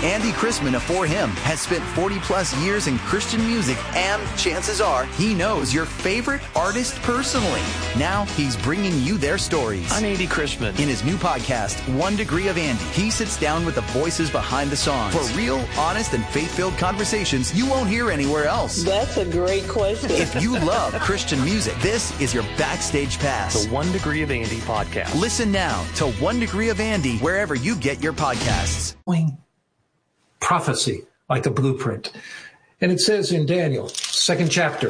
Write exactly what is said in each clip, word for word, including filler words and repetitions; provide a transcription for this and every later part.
Andy Chrisman of For Him has spent forty plus years in Christian music, and chances are he knows your favorite artist personally. Now he's bringing you their stories. I'm Andy Chrisman. In his new podcast, One Degree of Andy, he sits down with the voices behind the songs for real, honest, and faith-filled conversations you won't hear anywhere else. That's a great question. If you love Christian music, this is your backstage pass. The One Degree of Andy podcast. Listen now to One Degree of Andy wherever you get your podcasts. Prophecy, like a blueprint. And it says in Daniel, second chapter,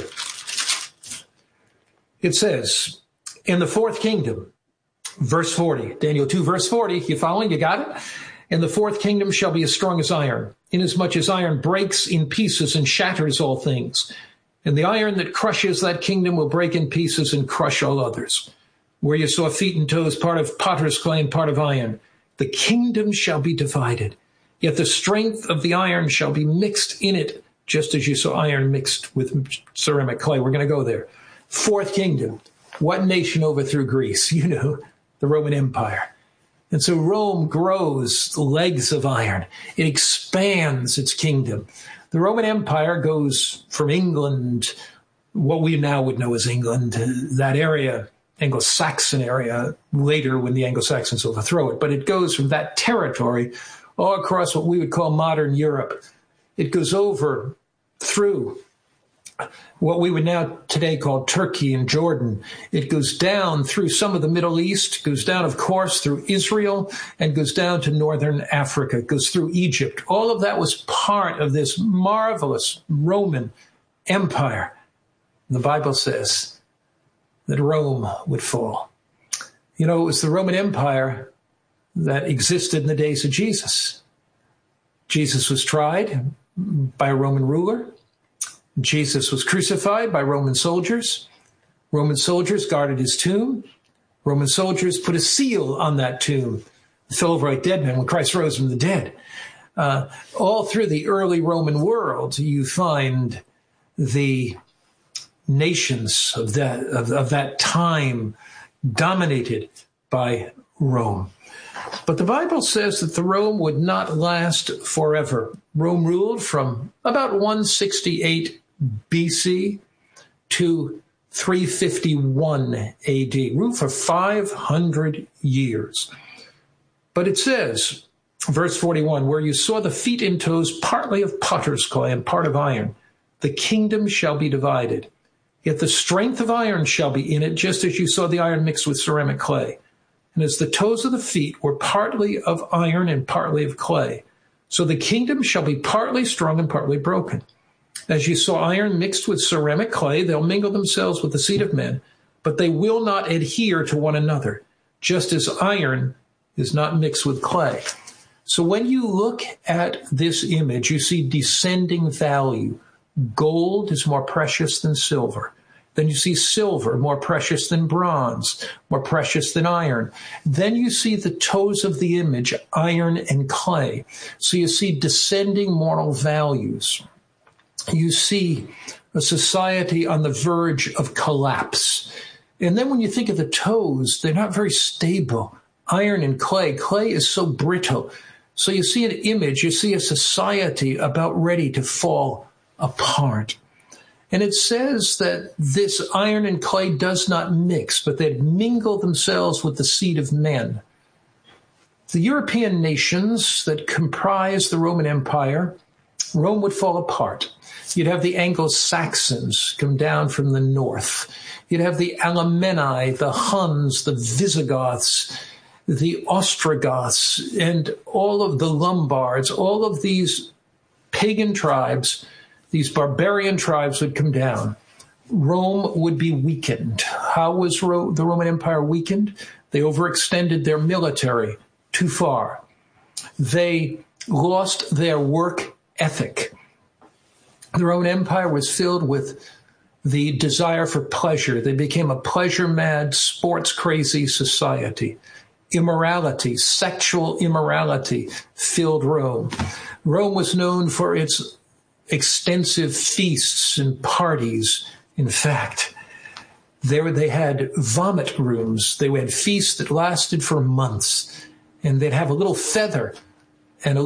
it says, in the fourth kingdom, verse forty, Daniel two, verse forty, you following? You got it? And the fourth kingdom shall be as strong as iron, inasmuch as iron breaks in pieces and shatters all things. And the iron that crushes that kingdom will break in pieces and crush all others. Where you saw feet and toes, part of potter's clay and part of iron, the kingdom shall be divided. Yet the strength of the iron shall be mixed in it, just as you saw iron mixed with ceramic clay. We're going to go there. Fourth kingdom. What nation overthrew Greece? You know, the Roman Empire. And so Rome grows legs of iron. It expands its kingdom. The Roman Empire goes from England, what we now would know as England, to that area, Anglo-Saxon area, later when the Anglo-Saxons overthrow it. But it goes from that territory all across what we would call modern Europe. It goes over through what we would now today call Turkey and Jordan. It goes down through some of the Middle East, goes down, of course, through Israel, and goes down to northern Africa, goes through Egypt. All of that was part of this marvelous Roman Empire. And the Bible says that Rome would fall. You know, it was the Roman Empire that existed in the days of Jesus. Jesus was tried by a Roman ruler. Jesus was crucified by Roman soldiers. Roman soldiers guarded his tomb. Roman soldiers put a seal on that tomb, fell over like dead men when Christ rose from the dead. Uh, all through the early Roman world, you find the nations of that, of, of that time dominated by Rome. But the Bible says that the Rome would not last forever. Rome ruled from about one sixty-eight B C to three fifty-one A D, ruled for five hundred years. But it says, verse forty-one, where you saw the feet and toes partly of potter's clay and part of iron, the kingdom shall be divided. Yet the strength of iron shall be in it, just as you saw the iron mixed with ceramic clay. And as the toes of the feet were partly of iron and partly of clay, so the kingdom shall be partly strong and partly broken. As you saw iron mixed with ceramic clay, they'll mingle themselves with the seed of men, but they will not adhere to one another, just as iron is not mixed with clay. So when you look at this image, you see descending value. Gold is more precious than silver. Then you see silver, more precious than bronze, more precious than iron. Then you see the toes of the image, iron and clay. So you see descending moral values. You see a society on the verge of collapse. And then when you think of the toes, they're not very stable. Iron and clay. Clay is so brittle. So you see an image, you see a society about ready to fall apart. And it says that this iron and clay does not mix, but they mingle themselves with the seed of men. The European nations that comprise the Roman Empire, Rome would fall apart. You'd have the Anglo-Saxons come down from the north. You'd have the Alemanni, the Huns, the Visigoths, the Ostrogoths, and all of the Lombards, all of these pagan tribes. These barbarian tribes would come down. Rome would be weakened. How was Ro- the Roman Empire weakened? They overextended their military too far. They lost their work ethic. The Roman Empire was filled with the desire for pleasure. They became a pleasure-mad, sports-crazy society. Immorality, sexual immorality filled Rome. Rome was known for its extensive feasts and parties. In fact, there they had vomit rooms. They had feasts that lasted for months, and they'd have a little feather